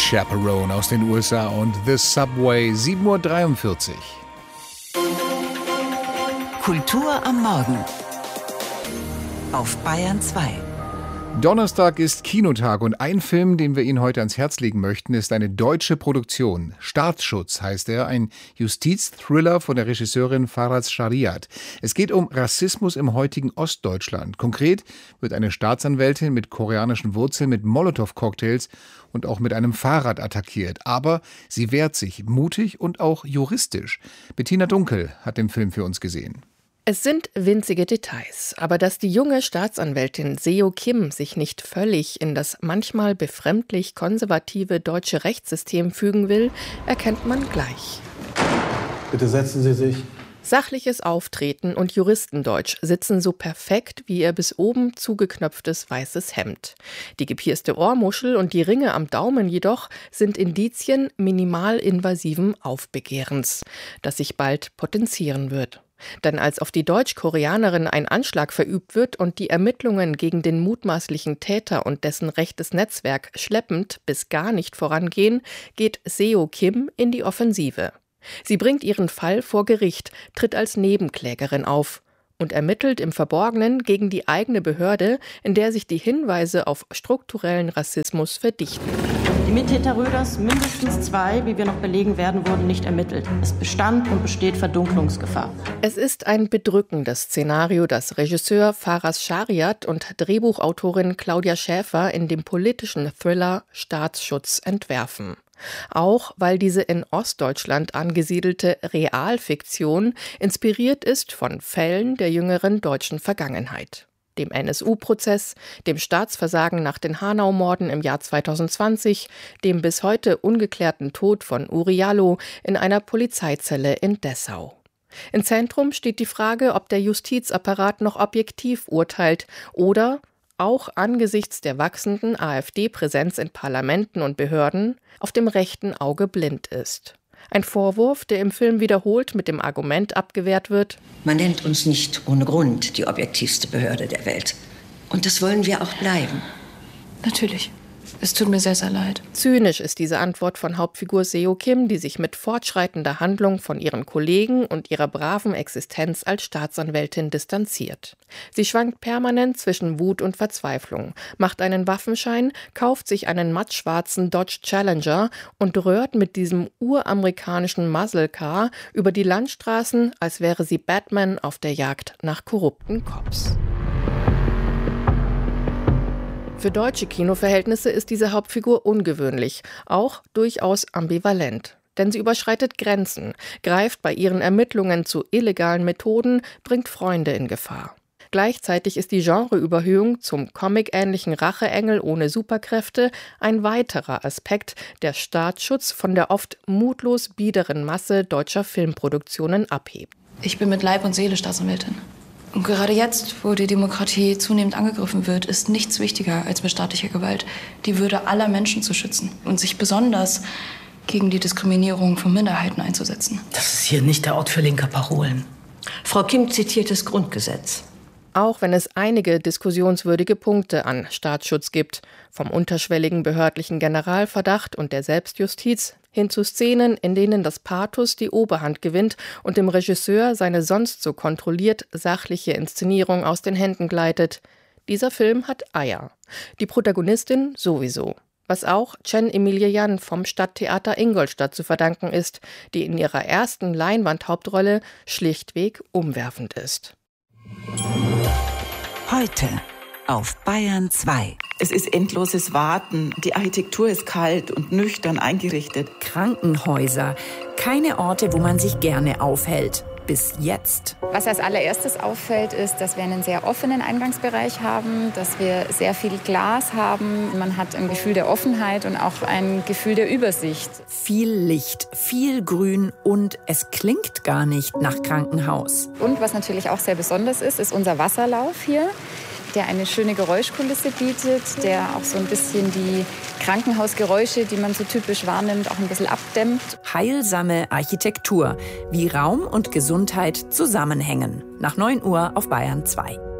Chaperone aus den USA und The Subway, 7:43 Uhr. Kultur am Morgen auf Bayern 2. Donnerstag ist Kinotag und ein Film, den wir Ihnen heute ans Herz legen möchten, ist eine deutsche Produktion. Staatsschutz heißt er, ein Justizthriller von der Regisseurin Faraz Shariat. Es geht um Rassismus im heutigen Ostdeutschland. Konkret wird eine Staatsanwältin mit koreanischen Wurzeln mit Molotow-Cocktails und auch mit einem Fahrrad attackiert. Aber sie wehrt sich, mutig und auch juristisch. Bettina Dunkel hat den Film für uns gesehen. Es sind winzige Details, aber dass die junge Staatsanwältin Seo Kim sich nicht völlig in das manchmal befremdlich konservative deutsche Rechtssystem fügen will, erkennt man gleich. Bitte setzen Sie sich. Sachliches Auftreten und Juristendeutsch sitzen so perfekt wie ihr bis oben zugeknöpftes weißes Hemd. Die gepierste Ohrmuschel und die Ringe am Daumen jedoch sind Indizien minimalinvasiven Aufbegehrens, das sich bald potenzieren wird. Denn als auf die Deutsch-Koreanerin ein Anschlag verübt wird und die Ermittlungen gegen den mutmaßlichen Täter und dessen rechtes Netzwerk schleppend bis gar nicht vorangehen, geht Seo Kim in die Offensive. Sie bringt ihren Fall vor Gericht, tritt als Nebenklägerin auf und ermittelt im Verborgenen gegen die eigene Behörde, in der sich die Hinweise auf strukturellen Rassismus verdichten. Die Mittäter Röders, mindestens 2, wie wir noch belegen werden, wurden nicht ermittelt. Es bestand und besteht Verdunklungsgefahr. Es ist ein bedrückendes Szenario, das Regisseur Faraz Shariat und Drehbuchautorin Claudia Schäfer in dem politischen Thriller Staatsschutz entwerfen. Auch weil diese in Ostdeutschland angesiedelte Realfiktion inspiriert ist von Fällen der jüngeren deutschen Vergangenheit. Dem NSU-Prozess, dem Staatsversagen nach den Hanau-Morden im Jahr 2020, dem bis heute ungeklärten Tod von Uri Jallo in einer Polizeizelle in Dessau. Im Zentrum steht die Frage, ob der Justizapparat noch objektiv urteilt oder auch angesichts der wachsenden AfD-Präsenz in Parlamenten und Behörden auf dem rechten Auge blind ist. Ein Vorwurf, der im Film wiederholt mit dem Argument abgewehrt wird: Man nennt uns nicht ohne Grund die objektivste Behörde der Welt. Und das wollen wir auch bleiben. Natürlich. Es tut mir sehr, sehr leid. Zynisch ist diese Antwort von Hauptfigur Seo Kim, die sich mit fortschreitender Handlung von ihren Kollegen und ihrer braven Existenz als Staatsanwältin distanziert. Sie schwankt permanent zwischen Wut und Verzweiflung, macht einen Waffenschein, kauft sich einen mattschwarzen Dodge Challenger und röhrt mit diesem uramerikanischen Muscle Car über die Landstraßen, als wäre sie Batman auf der Jagd nach korrupten Cops. Für deutsche Kinoverhältnisse ist diese Hauptfigur ungewöhnlich, auch durchaus ambivalent. Denn sie überschreitet Grenzen, greift bei ihren Ermittlungen zu illegalen Methoden, bringt Freunde in Gefahr. Gleichzeitig ist die Genreüberhöhung zum comic-ähnlichen Racheengel ohne Superkräfte ein weiterer Aspekt, der Staatsschutz von der oft mutlos biederen Masse deutscher Filmproduktionen abhebt. Ich bin mit Leib und Seele Staatsanwältin. Und gerade jetzt, wo die Demokratie zunehmend angegriffen wird, ist nichts wichtiger, als mit staatlicher Gewalt die Würde aller Menschen zu schützen und sich besonders gegen die Diskriminierung von Minderheiten einzusetzen. Das ist hier nicht der Ort für linke Parolen. Frau Kim zitiert das Grundgesetz. Auch wenn es einige diskussionswürdige Punkte an Staatsschutz gibt, vom unterschwelligen behördlichen Generalverdacht und der Selbstjustiz hin zu Szenen, in denen das Pathos die Oberhand gewinnt und dem Regisseur seine sonst so kontrolliert sachliche Inszenierung aus den Händen gleitet. Dieser Film hat Eier. Die Protagonistin sowieso. Was auch Chen Emilie Yan vom Stadttheater Ingolstadt zu verdanken ist, die in ihrer ersten Leinwandhauptrolle schlichtweg umwerfend ist. Heute auf Bayern 2. Es ist endloses Warten. Die Architektur ist kalt und nüchtern eingerichtet. Krankenhäuser. Keine Orte, wo man sich gerne aufhält. Bis jetzt. Was als allererstes auffällt, ist, dass wir einen sehr offenen Eingangsbereich haben, dass wir sehr viel Glas haben. Man hat ein Gefühl der Offenheit und auch ein Gefühl der Übersicht. Viel Licht, viel Grün und es klingt gar nicht nach Krankenhaus. Und was natürlich auch sehr besonders ist, ist unser Wasserlauf hier, der eine schöne Geräuschkulisse bietet, der auch so ein bisschen die Krankenhausgeräusche, die man so typisch wahrnimmt, auch ein bisschen abdämmt. Heilsame Architektur, wie Raum und Gesundheit zusammenhängen. Nach 9 Uhr auf Bayern 2.